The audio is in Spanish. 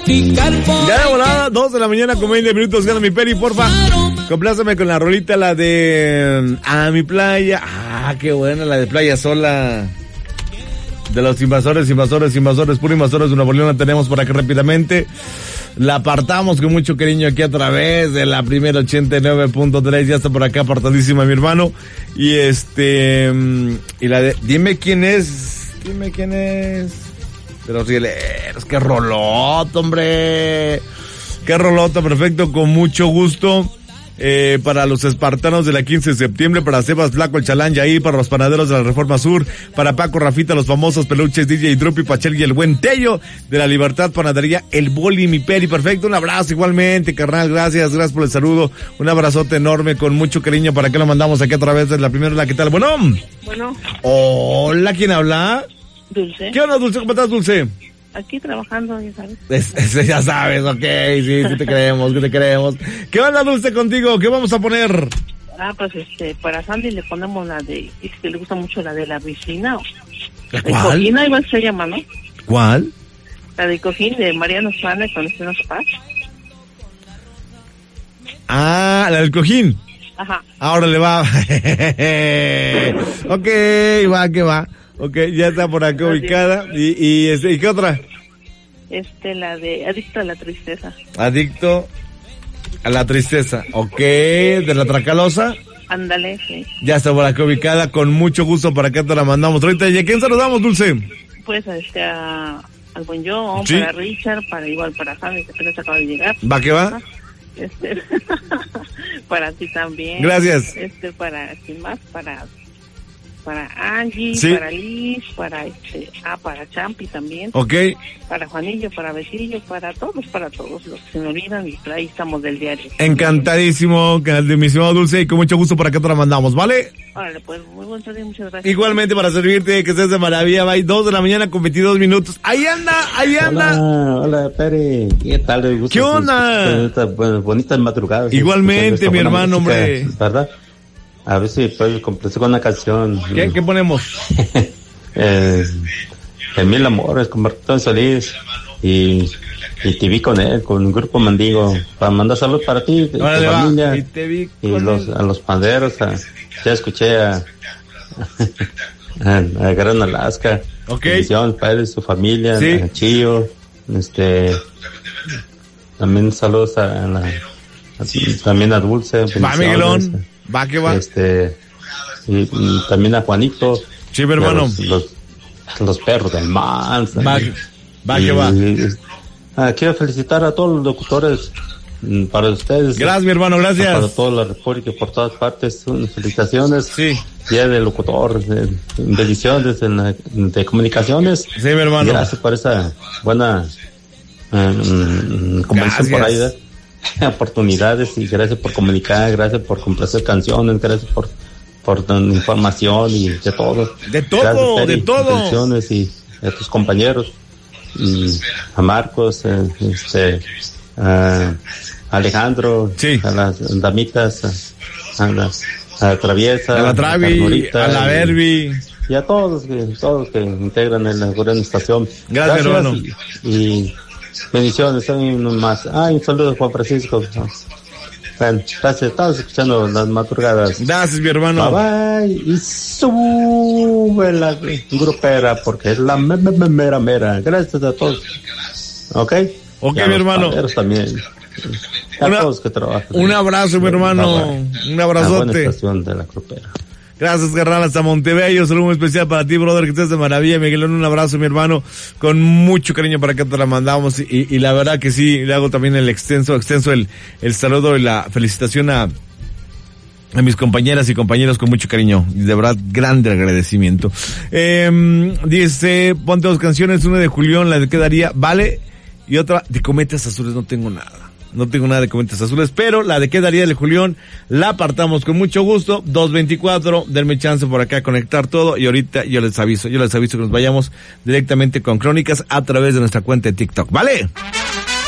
Ya de volada, 2 de la mañana con 20 minutos, gana mi Peri, porfa. Compláceme con la rolita, la de A mi playa. Ah, qué buena, la de Playa Sola. De los invasores, puro invasores de Nuevo León, la tenemos por aquí rápidamente. La apartamos con mucho cariño aquí a través de la primera 89.3, ya está por acá apartadísima mi hermano. Y y la de Dime quién es. De los rieleros, qué rolota, hombre. Qué rolota, perfecto, con mucho gusto. Para los espartanos de la 15 de septiembre, para Sebas Flaco, el Chalán Yair, para los panaderos de la Reforma Sur, para Paco Rafita, los famosos peluches DJ Drupi, Pachel y el buen Tello de la Libertad Panadería, el Boli, mi Peri, perfecto, un abrazo igualmente, carnal, gracias por el saludo, un abrazote enorme, con mucho cariño, para que lo mandamos aquí a través de la primera, ¿qué tal? Bueno. Hola, ¿quién habla? Dulce. ¿Qué onda, Dulce? ¿Cómo estás, Dulce? Aquí trabajando, ya sabes. Ya sabes, ok, sí te creemos. ¿Qué onda, Dulce, contigo? ¿Qué vamos a poner? Pues para Sandy le ponemos la de, es que le gusta mucho la de la vecina. ¿Cuál? Cojina, igual se llama, ¿no? ¿Cuál? La de Cojín de Mariano Suárez con Estenos Paz. Ah, la del Cojín. Ajá. Ahora le va. Ok, va, que va. Ok, ya está por acá ubicada. ¿Y qué otra? La de Adicto a la Tristeza. Adicto a la Tristeza. Ok, de la Tracalosa. Ándale, sí. Ya está por acá ubicada, con mucho gusto para acá te la mandamos. Ahorita, ¿y a quién saludamos, Dulce? Pues al buen John, ¿sí? Para Richard, para Sandy, que apenas acaba de llegar. ¿Va que va? Para ti también. Gracias. Para, ¿quién más? Para Angie, sí. Para Liz, para Champi también. Ok. Para Juanillo, para Besillo, para todos los que se me olvidan, y ahí estamos del diario. Encantadísimo, de mi estimado Dulce, y con mucho gusto para acá te la mandamos, ¿vale? Órale, pues, muy buen día, muchas gracias. Igualmente para servirte, que estés de maravilla, va, 2 de la mañana con 22 minutos. Ahí anda. Hola, Peri, ¿qué tal? ¿Qué onda? Bonitas madrugadas. Igualmente, mi hermano, música, hombre. ¿Verdad? A ver si puedes complacer con una canción. ¿Qué ponemos? El Mil Amores con Martín Solís y te vi con él, con un grupo Mandigo, para mandar saludos para ti, tu familia, y a los panderos, ya escuché a Gran Alaska, bendición, padre, su familia, sí. A Chío, también saludos también a Dulce, va Miguelón, va que va, y también a Juanito, sí, mi hermano, los perros del mar, va que va. Quiero felicitar a todos los locutores, para ustedes. Gracias, mi hermano, gracias. Para toda la República, por todas partes, felicitaciones. Sí. Día del locutor, bendiciones de comunicaciones. Sí, mi hermano. Gracias por esa buena convención por ahí, oportunidades, y gracias por comunicar, gracias por complacer canciones, gracias por información y de todo. De todo, gracias, Peri, de todo. bendiciones, y a tus compañeros, a Marcos, a Alejandro, sí. A las damitas, a la Traviesa, a la Travi, a la Berbi, y a todos que integran la gran estación. Gracias, hermano. Y bendiciones, un más. Un saludo a Juan Francisco. Bueno, gracias, estamos escuchando las madrugadas. Gracias, mi hermano. Bye, y sube la grupera, porque es la mera. Gracias a todos. ¿Ok? Ok, mi hermano. También. A todos que trabajan. Un abrazo, mi hermano. Un abrazote. Buena estación de la grupera. Gracias, carnal, hasta Montebello. Saludo muy especial para ti, brother, que estés de maravilla. Miguelón, un abrazo, mi hermano, con mucho cariño para que te la mandamos. Y la verdad que sí, le hago también el extenso el saludo y la felicitación a mis compañeras y compañeros con mucho cariño. De verdad, grande agradecimiento. Dice, ponte 2 canciones, una de Julián, la de ¿Qué daría? Vale, y otra de Cometas Azules. No tengo nada de Cometas Azules, pero la de ¿Qué daría? De Julián la apartamos con mucho gusto. 2:24, denme chance por acá a conectar todo, y ahorita yo les aviso que nos vayamos directamente con Crónicas a través de nuestra cuenta de TikTok, ¿vale?